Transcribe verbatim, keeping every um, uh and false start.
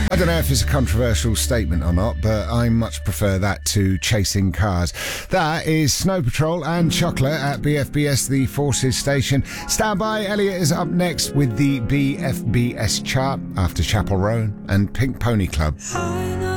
I don't know if it's a controversial statement or not, but I much prefer that to chasing cars. That is Snow Patrol and Chocolate at B F B S, the Forces station. Stand by, Elliot is up next with the B F B S chart after Chapel Roan and Pink Pony Club. I